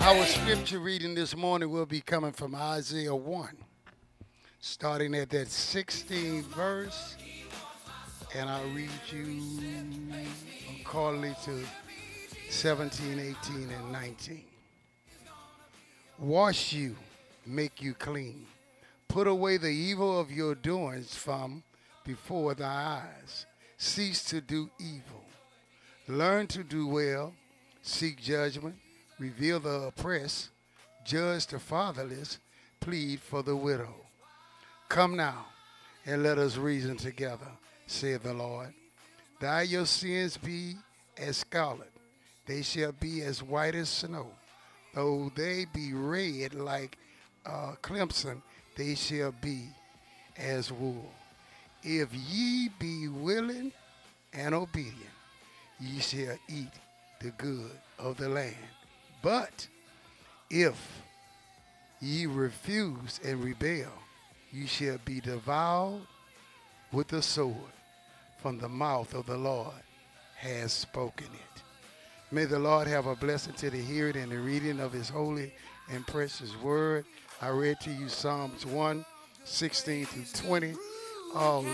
Our scripture reading this morning will be coming from Isaiah 1, starting at that 16th verse, and I'll read you accordingly to 17, 18, and 19. Wash you, make you clean. Put away the evil of your doings from before thy eyes. Cease to do evil. Learn to do well. Seek judgment. Reveal the oppressed. Judge the fatherless. Plead for the widow. Come now, and let us reason together, saith the Lord. Though your sins be as scarlet, they shall be as white as snow. Though they be red like crimson, they shall be as wool. If ye be willing and obedient, ye shall eat the good of the land. But if ye refuse and rebel, you shall be devoured with the sword. From the mouth of the Lord has spoken it. May the Lord have a blessing to the hearing and the reading of his holy and precious word. I read to you Psalms 1, 16 through 20. Oh,